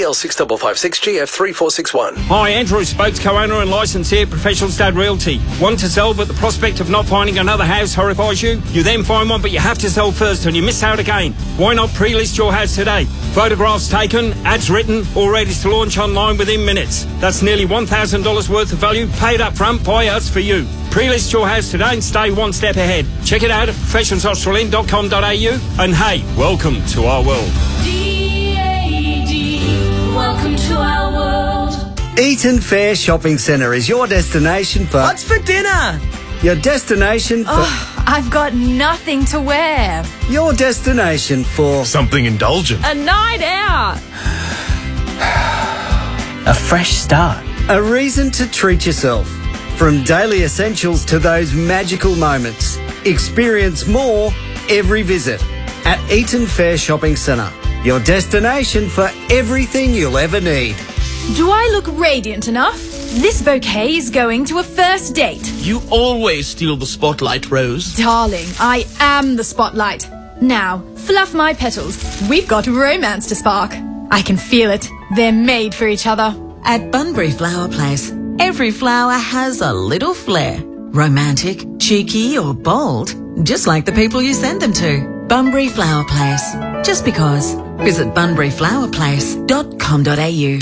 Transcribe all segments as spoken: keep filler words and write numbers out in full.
L six five five six G F three four six one. Hi, Andrew Spokes, co-owner and licensee at Professional Stud Realty. Want to sell, but the prospect of not finding another house horrifies you? You then find one, but you have to sell first and you miss out again. Why not pre-list your house today? Photographs taken, ads written, all ready to launch online within minutes. That's nearly one thousand dollars worth of value paid up front by us for you. Pre-list your house today and stay one step ahead. Check it out at professions australian dot com dot a u. And hey, welcome to our world. D A D, welcome to our world. Eaton Fair Shopping Centre is your destination for... What's for dinner? Your destination for... Oh, I've got nothing to wear. Your destination for... Something indulgent. A night out. A fresh start. A reason to treat yourself. From daily essentials to those magical moments. Experience more every visit at Eaton Fair Shopping Centre. Your destination for everything you'll ever need. Do I look radiant enough? This bouquet is going to a first date. You always steal the spotlight, Rose. Darling, I am the spotlight. Now, fluff my petals. We've got romance to spark. I can feel it. They're made for each other. At Bunbury Flower Place, every flower has a little flair. Romantic, cheeky or bold, just like the people you send them to. Bunbury Flower Place. Just because. Visit bunbury flower place dot com dot a u.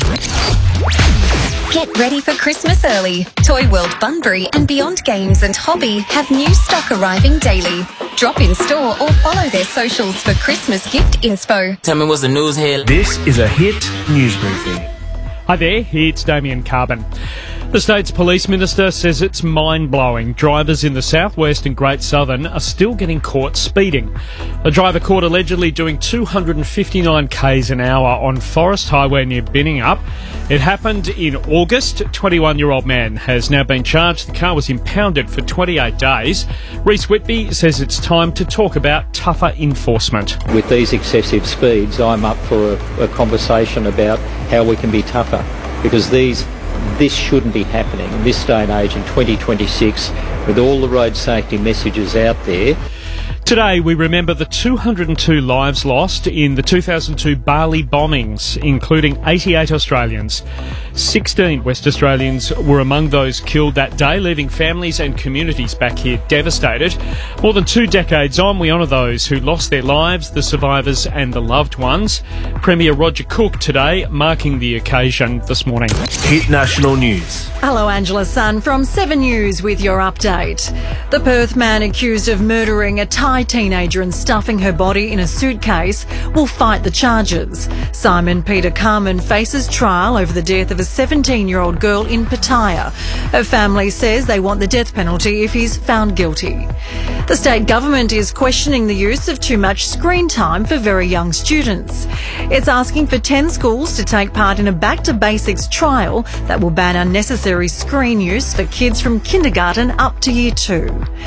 Get ready for Christmas early. Toy World Bunbury and Beyond Games and Hobby have new stock arriving daily. Drop in store or follow their socials for Christmas gift inspo. Tell me what's the news here. This is a Hit News Briefing. Hi there, it's Damien Carbon. The state's police minister says it's mind-blowing. Drivers in the southwest and Great Southern are still getting caught speeding. A driver caught allegedly doing two hundred fifty-nine k's an hour on Forest Highway near Binningup. It happened in August. twenty-one-year-old man has now been charged. The car was impounded for twenty-eight days. Reece Whitby says it's time to talk about tougher enforcement. With these excessive speeds, I'm up for a, a conversation about how we can be tougher, because these this shouldn't be happening in this day and age in twenty twenty-six with all the road safety messages out there. Today we remember the two hundred two lives lost in the two thousand two Bali bombings, including eighty-eight Australians. sixteen West Australians were among those killed that day, leaving families and communities back here devastated. More than two decades on, we honour those who lost their lives, the survivors and the loved ones. Premier Roger Cook today marking the occasion this morning. Hit National News. Hello, Angela Sun from seven News with your update. The Perth man accused of murdering a Thai teenager and stuffing her body in a suitcase will fight the charges. Simon Peter Carmen faces trial over the death of a seventeen-year-old girl in Pattaya. Her family says they want the death penalty if he's found guilty. The state government is questioning the use of too much screen time for very young students. It's asking for ten schools to take part in a Back to Basics trial that will ban unnecessary screen use for kids from kindergarten up to year two.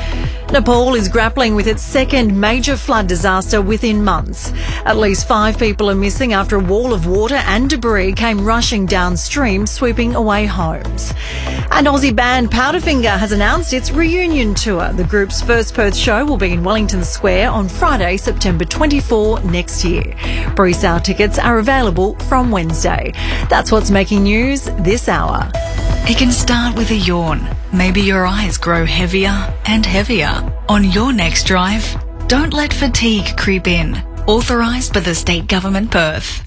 Nepal is grappling with its second major flood disaster within months. At least five people are missing after a wall of water and debris came rushing downstream, sweeping away homes. And Aussie band Powderfinger has announced its reunion tour. The group's first Perth show will be in Wellington Square on Friday, September twenty-fourth next year. Pre-sale tickets are available from Wednesday. That's what's making news this hour. It can start with a yawn. Maybe your eyes grow heavier and heavier. On your next drive, don't let fatigue creep in. Authorised by the State Government Perth.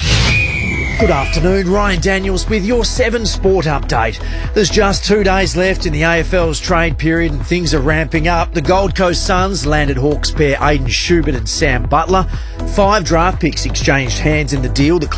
Good afternoon, Ryan Daniels with your seven Sport update. There's just two days left in the A F L's trade period and things are ramping up. The Gold Coast Suns landed Hawks pair Aiden Schubert and Sam Butler. Five draft picks exchanged hands in the deal. The